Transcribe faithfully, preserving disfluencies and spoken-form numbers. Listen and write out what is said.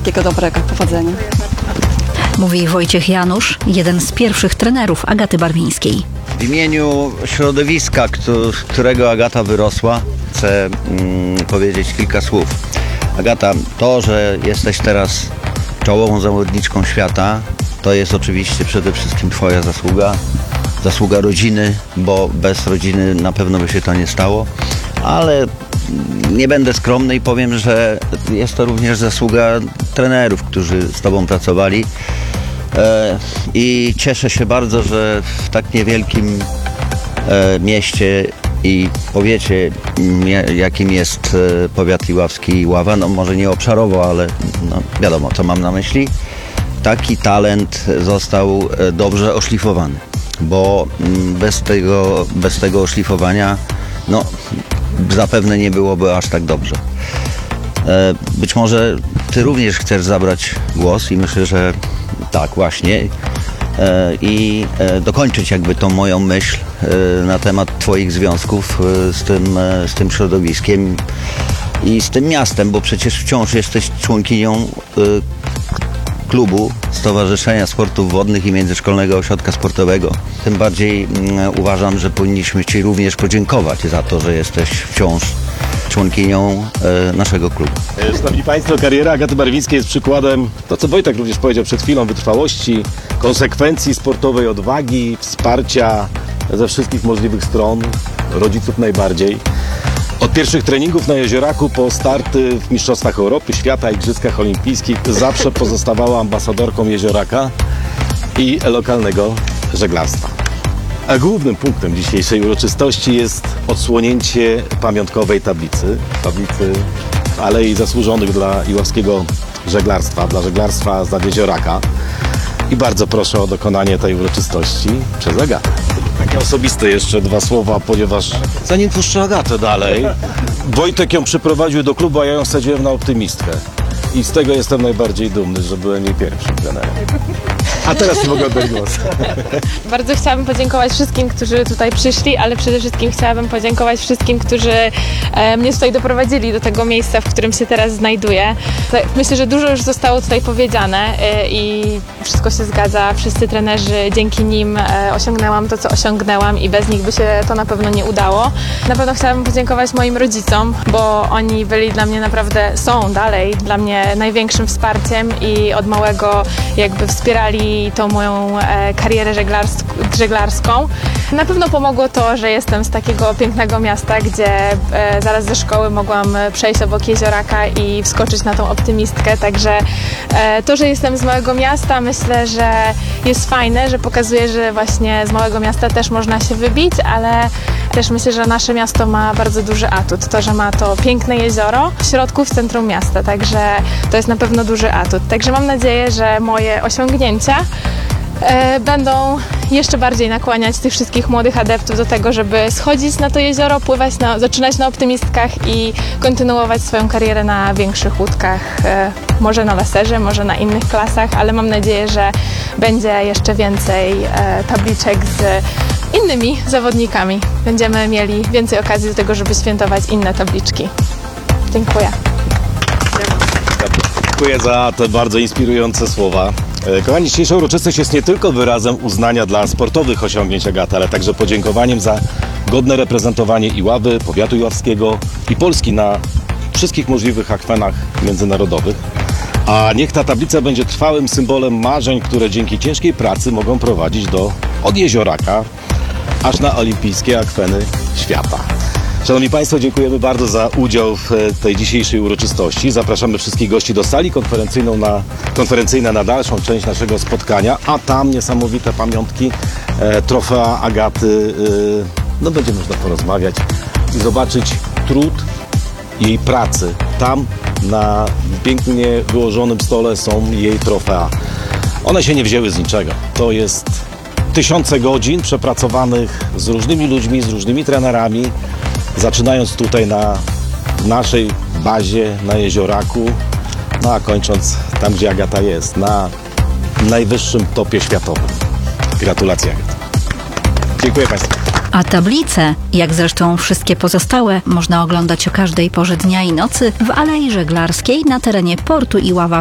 Wszystkiego dobrego, powodzenia. Mówi Wojciech Janusz, jeden z pierwszych trenerów Agaty Barwińskiej. W imieniu środowiska, z którego Agata wyrosła, chcę mm, powiedzieć kilka słów. Agata, to, że jesteś teraz czołową zawodniczką świata, to jest oczywiście przede wszystkim twoja zasługa, zasługa rodziny, bo bez rodziny na pewno by się to nie stało, ale nie będę skromny i powiem, że jest to również zasługa trenerów, którzy z tobą pracowali. I cieszę się bardzo, że w tak niewielkim mieście i powiecie, jakim jest powiat iławski i Iława, no może nie obszarowo, ale no wiadomo, co mam na myśli, taki talent został dobrze oszlifowany, bo bez tego, bez tego oszlifowania no zapewne nie byłoby aż tak dobrze. Być może ty również chcesz zabrać głos i myślę, że tak właśnie i dokończyć jakby tą moją myśl na temat twoich związków z tym, z tym środowiskiem i z tym miastem, bo przecież wciąż jesteś członkinią klubu Stowarzyszenia Sportów Wodnych i Międzyszkolnego Ośrodka Sportowego. Tym bardziej uważam, że powinniśmy ci również podziękować za to, że jesteś wciąż członkinią e, naszego klubu. Szanowni Państwo, kariera Agaty Barwińskiej jest przykładem, to co Wojtek również powiedział przed chwilą, wytrwałości, konsekwencji sportowej, odwagi, wsparcia ze wszystkich możliwych stron, rodziców najbardziej. Od pierwszych treningów na Jezioraku po starty w Mistrzostwach Europy, Świata, Igrzyskach Olimpijskich zawsze pozostawała ambasadorką Jezioraka i lokalnego żeglarstwa. A głównym punktem dzisiejszej uroczystości jest odsłonięcie pamiątkowej tablicy, tablicy Alei Zasłużonych dla iławskiego żeglarstwa, dla żeglarstwa z nad Jezioraka. I bardzo proszę o dokonanie tej uroczystości przez Agatę. Takie osobiste jeszcze dwa słowa, ponieważ zanim puszczę Agatę dalej, Wojtek ją przyprowadził do klubu, a ja ją wsadziłem na optymistkę. I z tego jestem najbardziej dumny, że byłem jej pierwszym trenerem. A teraz nie mogę oddać głos. Bardzo chciałabym podziękować wszystkim, którzy tutaj przyszli, ale przede wszystkim chciałabym podziękować wszystkim, którzy e, mnie tutaj doprowadzili do tego miejsca, w którym się teraz znajduję. Myślę, że dużo już zostało tutaj powiedziane e, i wszystko się zgadza. Wszyscy trenerzy, dzięki nim e, osiągnęłam to, co osiągnęłam i bez nich by się to na pewno nie udało. Na pewno chciałabym podziękować moim rodzicom, bo oni byli dla mnie naprawdę, są dalej dla mnie największym wsparciem i od małego jakby wspierali tą moją e, karierę żeglarsk żeglarską. Na pewno pomogło to, że jestem z takiego pięknego miasta, gdzie e, zaraz ze szkoły mogłam przejść obok Jezioraka i wskoczyć na tą optymistkę, także e, to, że jestem z małego miasta, myślę, że jest fajne, że pokazuje, że właśnie z małego miasta też można się wybić, ale też myślę, że nasze miasto ma bardzo duży atut, to, że ma to piękne jezioro w środku, w centrum miasta, także to jest na pewno duży atut. Także mam nadzieję, że moje osiągnięcia e, będą jeszcze bardziej nakłaniać tych wszystkich młodych adeptów do tego, żeby schodzić na to jezioro, pływać, na, zaczynać na optymistkach i kontynuować swoją karierę na większych łódkach, e, może na laserze, może na innych klasach, ale mam nadzieję, że będzie jeszcze więcej e, tabliczek z innymi zawodnikami. Będziemy mieli więcej okazji do tego, żeby świętować inne tabliczki. Dziękuję. Dziękuję za te bardzo inspirujące słowa. Kochani, dzisiejsza uroczystość jest nie tylko wyrazem uznania dla sportowych osiągnięć Agaty, ale także podziękowaniem za godne reprezentowanie Iławy, powiatu iławskiego i Polski na wszystkich możliwych akwenach międzynarodowych. A niech ta tablica będzie trwałym symbolem marzeń, które dzięki ciężkiej pracy mogą prowadzić do od Jezioraka aż na olimpijskie akweny świata. Szanowni Państwo, dziękujemy bardzo za udział w tej dzisiejszej uroczystości. Zapraszamy wszystkich gości do sali konferencyjną na, konferencyjnej na dalszą część naszego spotkania, a tam niesamowite pamiątki, e, trofea Agaty. E, no będzie można porozmawiać i zobaczyć trud jej pracy. Tam na pięknie wyłożonym stole są jej trofea. One się nie wzięły z niczego. To jest tysiące godzin przepracowanych z różnymi ludźmi, z różnymi trenerami, zaczynając tutaj na naszej bazie na Jezioraku, no a kończąc tam, gdzie Agata jest, na najwyższym topie światowym. Gratulacje, Agata. Dziękuję Państwu. A tablice, jak zresztą wszystkie pozostałe, można oglądać o każdej porze dnia i nocy w Alei Żeglarskiej na terenie portu Iława